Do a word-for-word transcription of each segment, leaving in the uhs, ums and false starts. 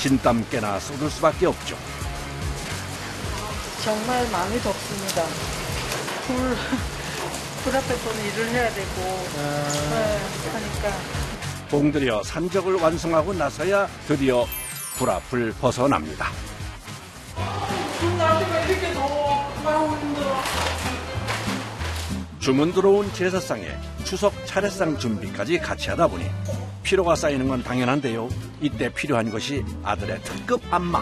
진땀 깨나 쏟을 수밖에 없죠. 정말 많이 덥습니다. 불, 불 앞에서는 일을 해야 되고 네, 하니까. 공들여 산적을 완성하고 나서야 드디어 불 앞을 벗어납니다. 나한테 왜 이렇게 더워? 아유, 힘들어. 주문 들어온 제사상에 추석 차례상 준비까지 같이 하다 보니 피로가 쌓이는 건 당연한데요. 이때 필요한 것이 아들의 특급 안마.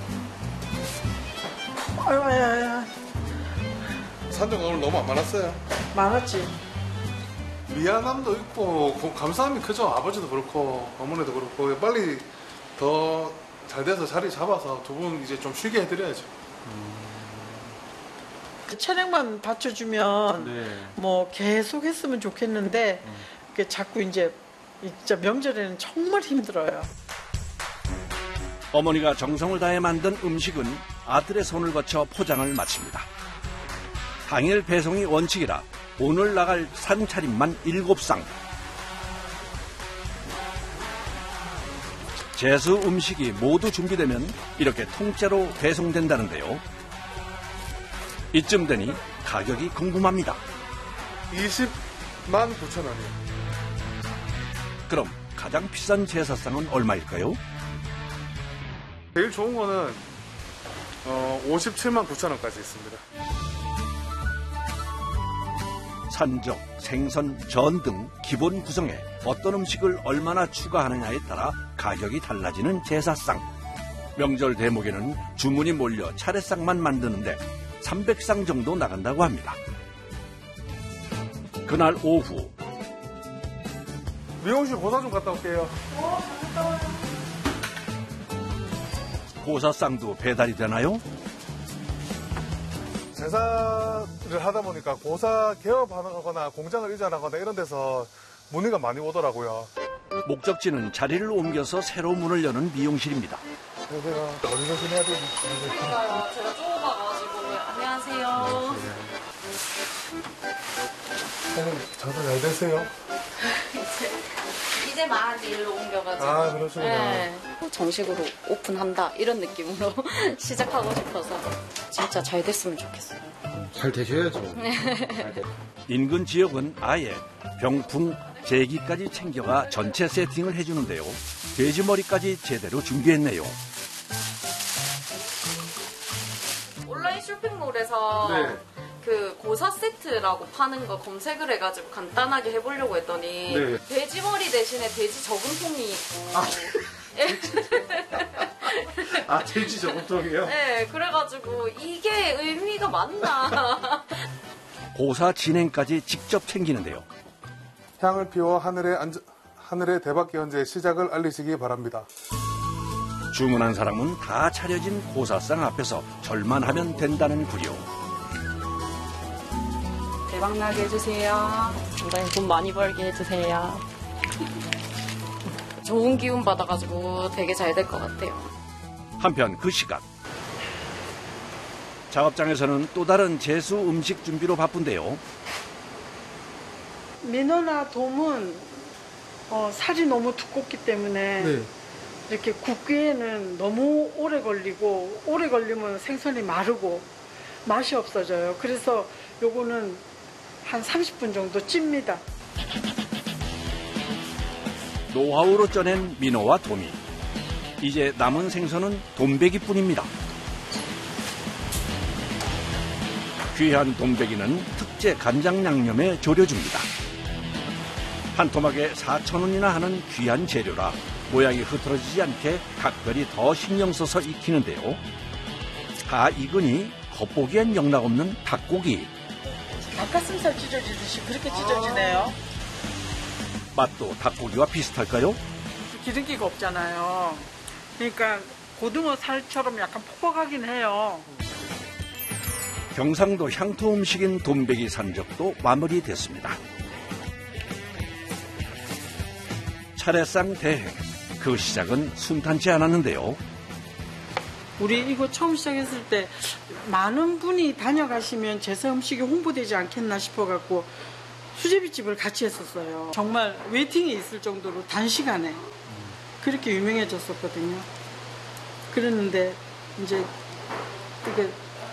아유, 아유, 아유. 산적 오늘 너무 안 많았어요? 많았지. 미안함도 있고 감사함이 크죠. 아버지도 그렇고 어머니도 그렇고 빨리 더 잘 돼서 자리 잡아서 두 분 이제 좀 쉬게 해드려야죠. 그 차량만 받쳐주면 네. 뭐 계속 했으면 좋겠는데 음. 이게 자꾸 이제 진짜 명절에는 정말 힘들어요. 어머니가 정성을 다해 만든 음식은 아들의 손을 거쳐 포장을 마칩니다. 당일 배송이 원칙이라 오늘 나갈 산차림만 일곱 상. 제수 음식이 모두 준비되면 이렇게 통째로 배송된다는데요. 이쯤 되니 가격이 궁금합니다. 이십만 구천 원이요. 그럼 가장 비싼 제사상은 얼마일까요? 제일 좋은 거는 어, 오십칠만 구천 원까지 있습니다. 산적, 생선, 전 등 기본 구성에 어떤 음식을 얼마나 추가하느냐에 따라 가격이 달라지는 제사상. 명절 대목에는 주문이 몰려 차례상만 만드는데 삼백 상 정도 나간다고 합니다. 그날 오후 미용실 고사 좀 갔다 올게요. 고사상도 배달이 되나요? 제사를 하다 보니까 고사 개업하거나 공장을 이전하거나 이런 데서 문의가 많이 오더라고요. 목적지는 자리를 옮겨서 새로 문을 여는 미용실입니다. 안녕하세요. 어디서 지내야 되지? 그러니까요. 제가 좁아가지고. 안녕하세요. 사장님, 장사 잘 되세요? 이제 막 일로 옮겨가지고. 아, 그러시구나. 네. 정식으로 오픈한다 이런 느낌으로 시작하고 싶어서 진짜 잘 됐으면 좋겠어요. 잘 되셔야죠. 인근 지역은 아예 병풍, 제기까지 챙겨가 전체 세팅을 해주는데요. 돼지머리까지 제대로 준비했네요. 온라인 쇼핑몰에서 네. 그 고사 세트라고 파는 거 검색을 해가지고 간단하게 해보려고 했더니 네. 돼지머리 대신에 돼지 저금통이 있고. 아, 돼지 저금통이요? 네, 그래가지고 이게 의미가 맞나. 고사 진행까지 직접 챙기는데요. 향을 피워 하늘에 앉, 하늘의 대박 기원제의 시작을 알리시기 바랍니다. 주문한 사람은 다 차려진 고사상 앞에서 절만 하면 된다는 구려. 대박나게 해주세요. 건강히 돈 많이 벌게 해주세요. 좋은 기운 받아가지고 되게 잘 될 것 같아요. 한편 그 시각 작업장에서는 또 다른 제수 음식 준비로 바쁜데요. 민어나 돔은 어, 살이 너무 두껍기 때문에 네. 이렇게 굽기에는 너무 오래 걸리고 오래 걸리면 생선이 마르고 맛이 없어져요. 그래서 요거는 한 삼십 분 정도 찝니다. 노하우로 쪄낸 민어와 도미. 이제 남은 생선은 돈베기뿐입니다. 귀한 돈베기는 특제 간장 양념에 졸여줍니다. 한 토막에 사천 원이나 하는 귀한 재료라 모양이 흐트러지지 않게 각별히 더 신경 써서 익히는데요. 다 익으니 겉보기엔 영락없는 닭고기. 닭가슴살 찢어지듯이 그렇게 찢어지네요. 맛도 닭고기와 비슷할까요? 기름기가 없잖아요. 그러니까 고등어 살처럼 약간 퍽퍽하긴 해요. 경상도 향토 음식인 돈베기 산적도 마무리됐습니다. 차례상 대행, 그 시작은 순탄치 않았는데요. 우리 이거 처음 시작했을 때 많은 분이 다녀가시면 제사 음식이 홍보되지 않겠나 싶어갖고 수제비집을 같이 했었어요. 정말 웨이팅이 있을 정도로 단시간에 그렇게 유명해졌었거든요. 그랬는데 이제 그게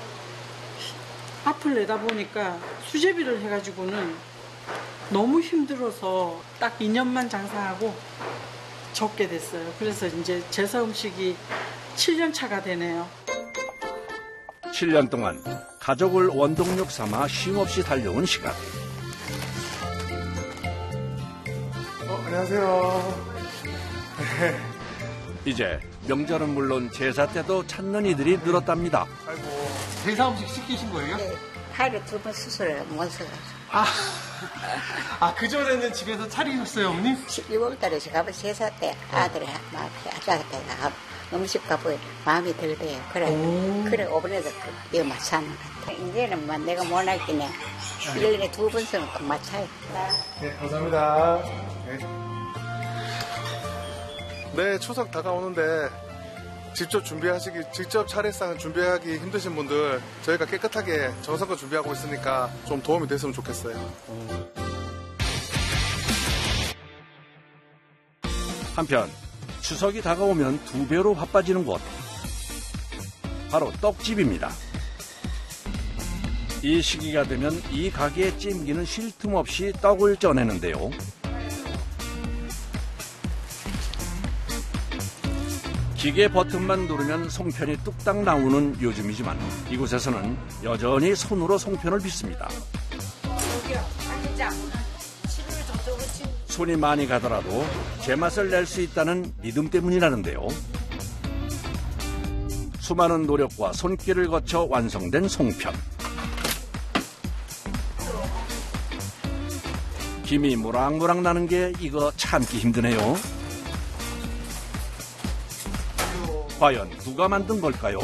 앞을 내다보니까 수제비를 해가지고는 너무 힘들어서 딱 이 년만 장사하고 접게 됐어요. 그래서 이제 제사 음식이 칠 년 차가 되네요. 칠 년 동안 가족을 원동력 삼아 쉼없이 달려온 시간. 어, 안녕하세요. 이제 명절은 물론 제사 때도 찾는 이들이 늘었답니다. 아이고. 제사 음식 시키신 거예요? 네, 하루 두 번 수술을 못 써가지고. 아, 아, 그전에는 집에서 차리셨어요, 어머님? 십이월 달에 제가 제사 때 아들이 막 아들한테 음식 값을 마음이 들대요. 그래, 오. 그래, 오븐에서 이거 맞추는 것 같아. 이제는 뭐 내가 못 할게네. 일 년에 두 번 쓰는 거 맞춰요. 네, 감사합니다. 네. 네, 추석 다가오는데 직접 준비하시기, 직접 차례상을 준비하기 힘드신 분들 저희가 깨끗하게 정성껏 준비하고 있으니까 좀 도움이 됐으면 좋겠어요. 한편 추석이 다가오면 두 배로 바빠지는 곳, 바로 떡집입니다. 이 시기가 되면 이 가게의 찜기는 쉴 틈 없이 떡을 쪄내는데요. 기계 버튼만 누르면 송편이 뚝딱 나오는 요즘이지만 이곳에서는 여전히 손으로 송편을 빚습니다. 손이 많이 가더라도 제맛을 낼 수 있다는 믿음 때문이라는데요. 수많은 노력과 손길을 거쳐 완성된 송편. 김이 모락모락 나는 게 이거 참기 힘드네요. 과연 누가 만든 걸까요?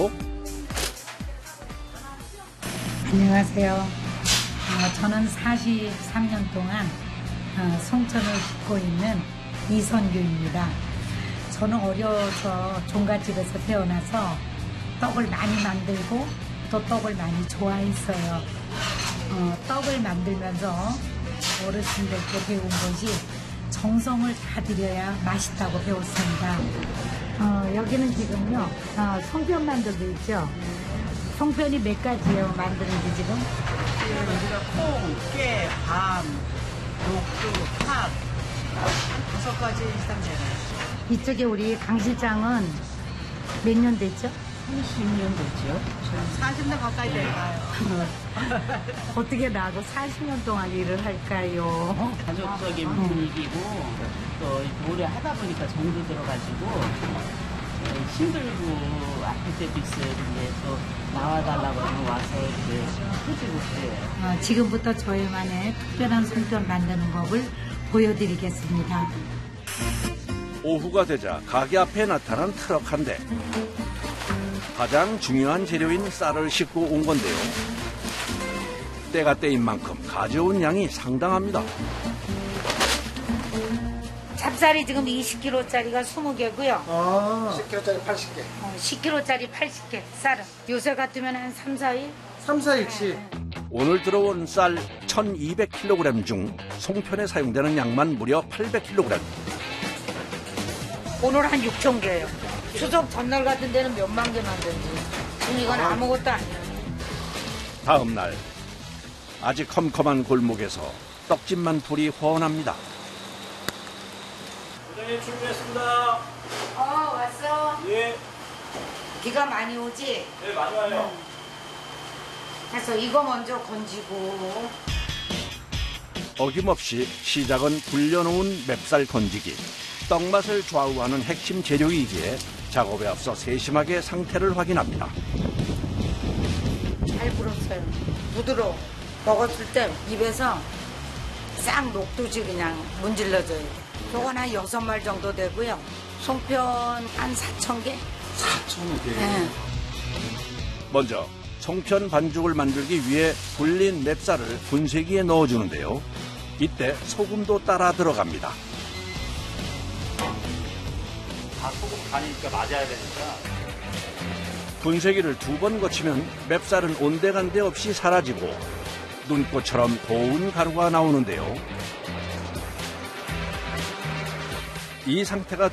안녕하세요. 어, 저는 사십삼 년 동안 어, 송편을 빚고 있는 이선규입니다. 저는 어려서 종갓집에서 태어나서 떡을 많이 만들고 또 떡을 많이 좋아했어요. 어, 떡을 만들면서 어르신들께 배운 것이 정성을 다 들여야 맛있다고 배웠습니다. 어, 여기는 지금요, 어, 송편 만들고 있죠. 송편이 몇 가지예요, 만드는 게 지금? 우리가 콩, 깨, 밤, 녹두, 팥, 한 다섯 가지 이상 되나요? 이쪽에 우리 강 실장은 몇 년 됐죠? 삼십 년 됐죠? 사십 년 가까이 될까요? 어떻게 나하고 사십 년 동안 일을 할까요? 가족적인 분위기고 또 오래 하다 보니까 정도 들어가지고 힘들고 아플 때도 있어요. 근데 또 나와달라고 그러면 와서 이렇게 해주고 그래요. 어, 지금부터 저희만의 특별한 송편 만드는 법을 보여드리겠습니다. 오후가 되자 가게 앞에 나타난 트럭 한 대. 가장 중요한 재료인 쌀을 싣고 온 건데요. 때가 때인 만큼 가져온 양이 상당합니다. 찹쌀이 지금 이십 킬로그램짜리가 이십 개고요. 아, 십 킬로그램짜리 팔십 개. 어, 십 킬로그램짜리 팔십 개 쌀은. 요새 같으면 한 삼, 사 일? 삼, 사 일치. 오늘 들어온 쌀 천이백 킬로그램 중 송편에 사용되는 양만 무려 팔백 킬로그램. 오늘 한 육천 개예요. 추석 전날 같은 데는 몇만 개 만들지. 지금 이건 아무것도 아니에요. 다음 날 아직 컴컴한 골목에서 떡집만 불이 훤합니다. 부장님 출근했습니다. 어, 왔어. 예, 비가 많이 오지? 네 많이 와요. 그래서 이거 먼저 건지고. 어김없이 시작은 불려놓은 맵쌀 건지기. 떡맛을 좌우하는 핵심 재료이기에 작업에 앞서 세심하게 상태를 확인합니다. 잘 불었어요. 부드러워. 먹었을 때 입에서 싹 녹두지 그냥 문질러져요. 요건 한 여섯 말 정도 되고요. 송편 한 사천 개? 사천 개. 네. 먼저 송편 반죽을 만들기 위해 불린 맵쌀을 분쇄기에 넣어주는데요. 이때 소금도 따라 들어갑니다. 다 소금 간이니까 맞아야 되니까. 분쇄기를 두 번 거치면 맵쌀은 온데간데 없이 사라지고 눈꽃처럼 고운 가루가 나오는데요. 이 상태가